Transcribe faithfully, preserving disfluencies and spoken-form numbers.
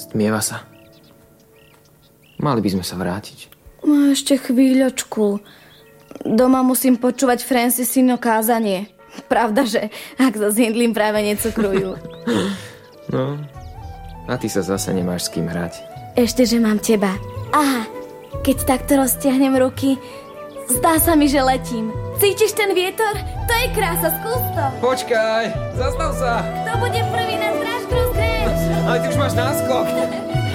Stmieva sa. Mali by sme sa vrátiť. No ešte chvíľočku. Doma musím počúvať Francisino kázanie. Pravda, že ak sa s hindlím práve necukrujú. No, a ty sa zase nemáš s kým hrať. Ešte, že mám teba. Aha, keď takto roztiahnem ruky, zdá sa mi, že letím. Cítiš ten vietor? To je krása, skús to. Počkaj, zastav sa. Kto bude prvý na strážku rozgrieť? Ale ty už máš náskok.